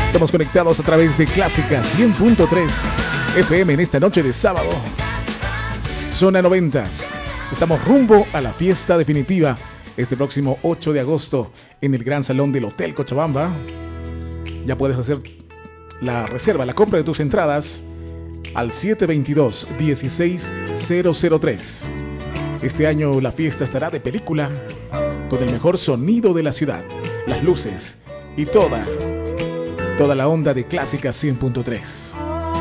Estamos conectados a través de Clásica 100.3 FM en esta noche de sábado. Zona 90s. Estamos rumbo a la fiesta definitiva este próximo 8 de agosto en el Gran Salón del Hotel Cochabamba. Ya puedes hacer la reserva, la compra de tus entradas al 722-16003. Este año la fiesta estará de película, con el mejor sonido de la ciudad, las luces y toda la onda de Clásica 100.3.